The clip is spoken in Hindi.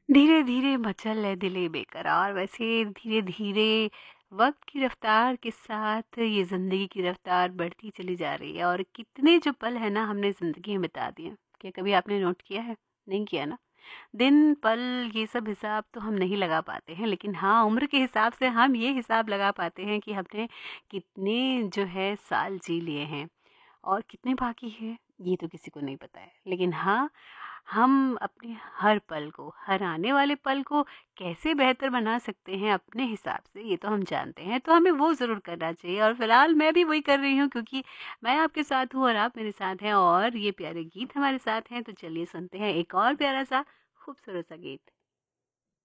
धीरे धीरे मचल है दिले बेकरार। वैसे धीरे धीरे वक्त की रफ्तार के साथ ये ज़िंदगी की रफ्तार बढ़ती चली जा रही है, और कितने जो पल है ना हमने ज़िंदगी में बिता दिए। क्या कभी आपने नोट किया है? नहीं किया ना? दिन पल ये सब हिसाब तो हम नहीं लगा पाते हैं, लेकिन हाँ उम्र के हिसाब से हम ये हिसाब लगा पाते हैं कि हमने कितने जो है साल जी लिए हैं और कितने बाकी हैं, ये तो किसी को नहीं पता है। लेकिन हाँ, हम अपने हर पल को, हर आने वाले पल को कैसे बेहतर बना सकते हैं अपने हिसाब से, ये तो हम जानते हैं। तो हमें वो ज़रूर करना चाहिए, और फ़िलहाल मैं भी वही कर रही हूँ, क्योंकि मैं आपके साथ हूँ और आप मेरे साथ हैं और ये प्यारे गीत हमारे साथ हैं। तो चलिए सुनते हैं एक और प्यारा सा खूबसूरत सा गीत।